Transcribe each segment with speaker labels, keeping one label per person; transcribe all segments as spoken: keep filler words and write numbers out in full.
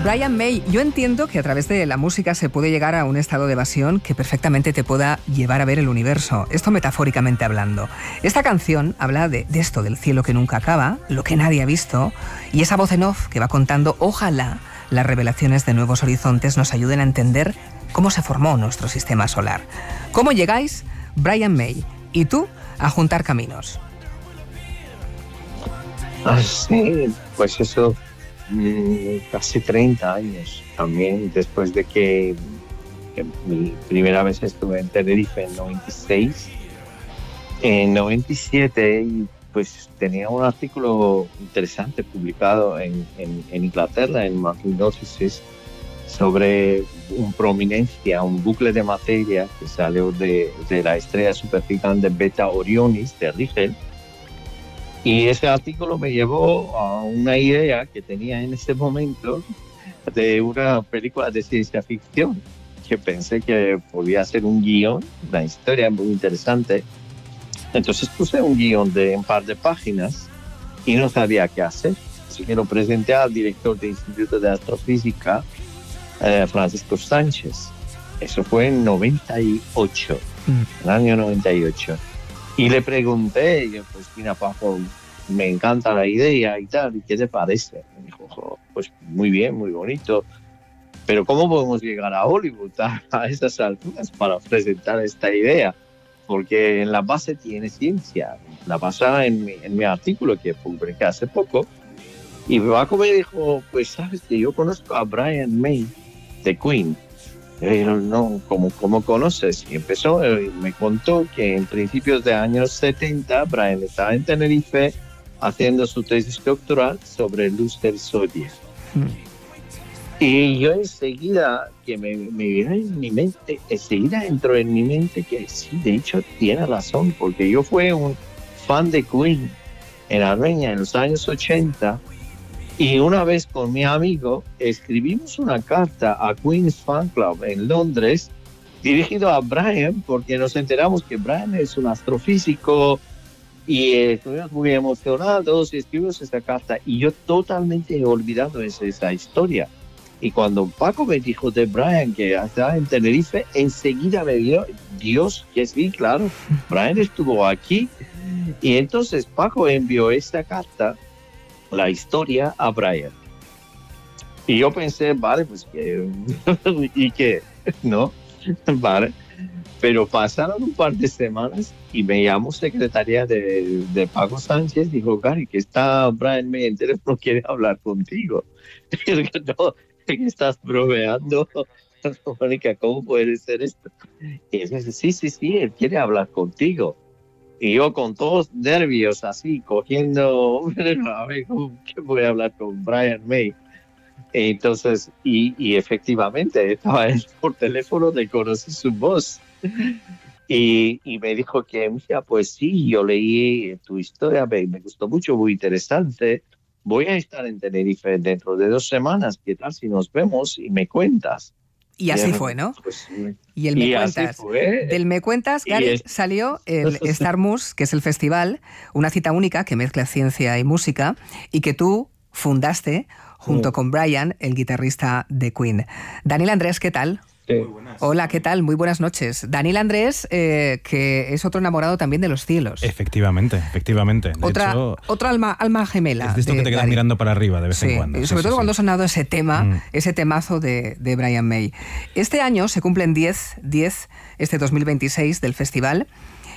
Speaker 1: Brian May, yo entiendo que a través de la música se puede llegar a un estado de evasión que perfectamente te pueda llevar a ver el universo, esto metafóricamente hablando. Esta canción habla de, de esto, del cielo que nunca acaba, lo que nadie ha visto, y esa voz en off que va contando, ojalá las revelaciones de nuevos horizontes nos ayuden a entender cómo se formó nuestro sistema solar. ¿Cómo llegáis, Brian May y tú, a juntar caminos?
Speaker 2: Ah, sí, pues eso... casi treinta años también, después de que, que mi primera vez estuve en Tenerife en noventa y seis. En noventa y siete pues tenía un artículo interesante publicado en, en, en Inglaterra, en Martin Notices, sobre un prominencia, un bucle de materia que salió de, de la estrella supergigante Beta Orionis de Rigel. Y ese artículo me llevó a una idea que tenía en ese momento de una película de ciencia ficción, que pensé que podía ser un guión, una historia muy interesante. Entonces puse un guión de un par de páginas y no sabía qué hacer. Así que lo presenté al director del Instituto de Astrofísica, eh, Francisco Sánchez. Eso fue en noventa y ocho, mm. el año noventa y ocho. Y le pregunté, yo, pues mira, Paco, me encanta la idea y tal, ¿y qué te parece? Me dijo, pues muy bien, muy bonito, pero ¿cómo podemos llegar a Hollywood a, a esas alturas para presentar esta idea? Porque en la base tiene ciencia, la basa en mi, en mi artículo que publiqué hace poco, y Paco me dijo, pues sabes que yo conozco a Brian May de Queen. Pero no, ¿cómo, ¿cómo conoces? Y empezó, eh, me contó que en principios de años setenta, Brian estaba en Tenerife haciendo su tesis doctoral sobre luz del zodiaco. Hmm. Y yo enseguida, que me, me vino en mi mente, enseguida entró en mi mente que sí, de hecho tiene razón, porque yo fui un fan de Queen en Armenia en los años ochenta. Y una vez con mi amigo escribimos una carta a Queen's Fan Club en Londres dirigido a Brian, porque nos enteramos que Brian es un astrofísico y eh, estuvimos muy emocionados y escribimos esta carta y yo totalmente he olvidado esa, esa historia. Y cuando Paco me dijo de Brian que estaba en Tenerife, enseguida me dio, Dios, que sí, claro, Brian estuvo aquí. Y entonces Paco envió esta carta, la historia, a Brian. Y yo pensé, vale, pues que... ¿y qué? ¿No? Vale. Pero pasaron un par de semanas y me llamó secretaria de, de Paco Sánchez y dijo, Gary, que está Brian May en teléfono, quiere hablar contigo. Y yo, no, estás bromeando. Mónica, ¿cómo puede ser esto? Y él dice, sí, sí, sí, él quiere hablar contigo. Y yo con todos nervios así, cogiendo, a ver, ¿qué voy a hablar con Brian May? Entonces, y, y efectivamente, estaba él por teléfono, le conocí su voz. Y, y me dijo que, mira, pues sí, yo leí tu historia, me, me gustó mucho, muy interesante. Voy a estar en Tenerife dentro de dos semanas, ¿qué tal si nos vemos y me cuentas?
Speaker 1: Y así fue, ¿no?
Speaker 2: Pues,
Speaker 1: y el Me
Speaker 2: y
Speaker 1: Cuentas. Del Me Cuentas, Gary, es... salió el Star Mus, que es el festival, una cita única que mezcla ciencia y música, y que tú fundaste junto sí. con Brian, el guitarrista de Queen. Daniel Andrés, ¿qué tal?
Speaker 2: Sí.
Speaker 3: Muy buenas.
Speaker 1: Hola, ¿qué tal? Muy buenas noches. Daniel Andrés, eh, que es otro enamorado también de los cielos.
Speaker 3: Efectivamente, efectivamente. De
Speaker 1: otra
Speaker 3: hecho,
Speaker 1: otra alma, alma gemela.
Speaker 3: Es de esto de que te quedas Gary. mirando para arriba de vez
Speaker 1: sí,
Speaker 3: en cuando.
Speaker 1: Sobre sí, todo sí, cuando ha
Speaker 3: sí.
Speaker 1: sonado ese tema, mm. ese temazo de, de Brian May. Este año se cumplen diez, este dos mil veintiséis del festival.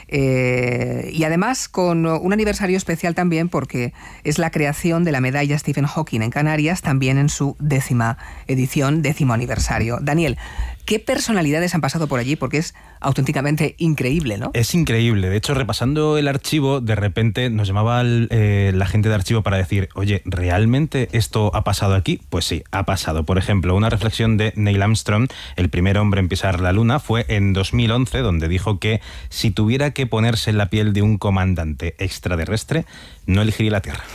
Speaker 1: Eh, y además con un aniversario especial también porque es la creación de la medalla Stephen Hawking en Canarias, también en su décima edición, décimo aniversario. Daniel, ¿qué personalidades han pasado por allí? Porque es auténticamente increíble, ¿no?
Speaker 3: Es increíble. De hecho, repasando el archivo, de repente nos llamaba el, eh, la gente de archivo para decir, oye, ¿realmente esto ha pasado aquí? Pues sí, ha pasado. Por ejemplo, una reflexión de Neil Armstrong, el primer hombre en pisar la Luna, fue en dos mil once, donde dijo que si tuviera que ponerse en la piel de un comandante extraterrestre, no elegiría la Tierra.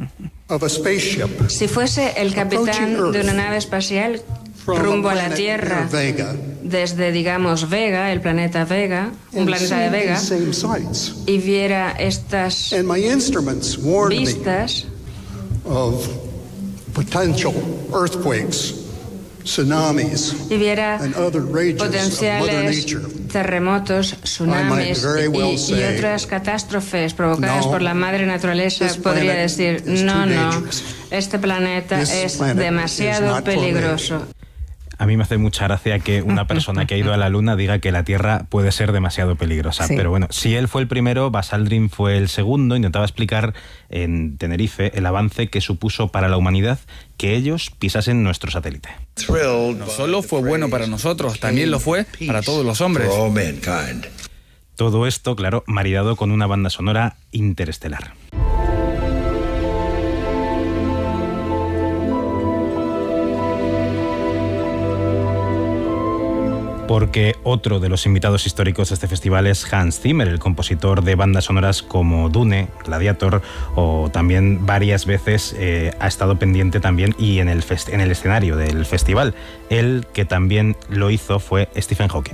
Speaker 4: Si fuese el capitán de una nave espacial rumbo a la Tierra desde, digamos, Vega, el planeta Vega, un planeta de Vega, y viera estas vistas
Speaker 5: potential earthquakes, tsunamis,
Speaker 4: y viera
Speaker 5: and other rages of Mother
Speaker 4: potenciales
Speaker 5: Nature,
Speaker 4: terremotos, tsunamis
Speaker 5: very well
Speaker 4: y, y
Speaker 5: say,
Speaker 4: otras catástrofes provocadas
Speaker 5: no,
Speaker 4: por la madre naturaleza,
Speaker 5: this
Speaker 4: podría
Speaker 5: planet
Speaker 4: decir,
Speaker 5: is
Speaker 4: no,
Speaker 5: too
Speaker 4: no,
Speaker 5: dangerous.
Speaker 4: este planeta
Speaker 5: This
Speaker 4: es
Speaker 5: planet is
Speaker 4: demasiado
Speaker 5: not for me.
Speaker 4: peligroso.
Speaker 3: A mí me hace mucha gracia que una persona que ha ido a la Luna diga que la Tierra puede ser demasiado peligrosa.
Speaker 1: Sí.
Speaker 3: Pero bueno, si él fue el primero, Buzz Aldrin fue el segundo. Intentaba explicar en Tenerife el avance que supuso para la humanidad que ellos pisasen nuestro satélite.
Speaker 6: No solo fue bueno para nosotros, también lo fue para todos los hombres.
Speaker 3: Todo esto, claro, maridado con una banda sonora interestelar. Porque otro de los invitados históricos de este festival es Hans Zimmer, el compositor de bandas sonoras como Dune, Gladiator, o también varias veces eh, ha estado pendiente también y en el, fest- en el escenario del festival. El que también lo hizo fue Stephen Hawking.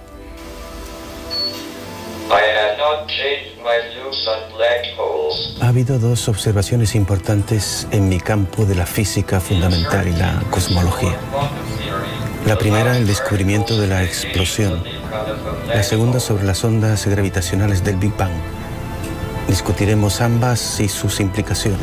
Speaker 7: Ha habido dos observaciones importantes en mi campo de la física fundamental y la cosmología. La primera, el descubrimiento de la explosión. La segunda, sobre las ondas gravitacionales del Big Bang. Discutiremos ambas y sus implicaciones.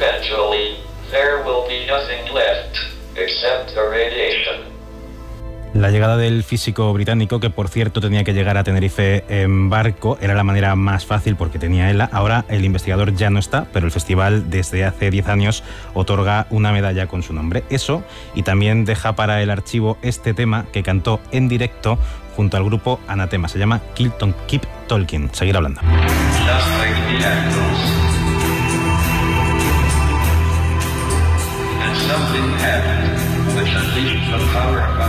Speaker 3: La llegada del físico británico, que por cierto tenía que llegar a Tenerife en barco, era la manera más fácil porque tenía ELA. Ahora el investigador ya no está, pero el festival desde hace diez años otorga una medalla con su nombre. Eso, y también deja para el archivo este tema que cantó en directo junto al grupo Anatema. Se llama Kilton Keep Talking. Seguir hablando.
Speaker 8: Something happened which unleashed the power of